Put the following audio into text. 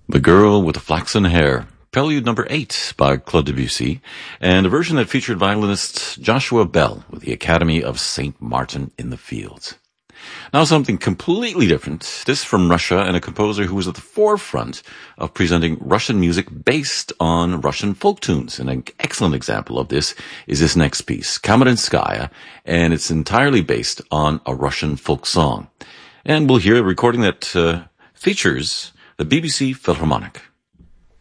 The Girl with the Flaxen Hair, Prelude number 8 by Claude Debussy, and a version that featured violinist Joshua Bell with the Academy of St. Martin in the Fields. Now something completely different, this from Russia and a composer who was at the forefront of presenting Russian music based on Russian folk tunes. And an excellent example of this is this next piece, Kamarinskaya, and it's entirely based on a Russian folk song. And we'll hear a recording that features the BBC Philharmonic.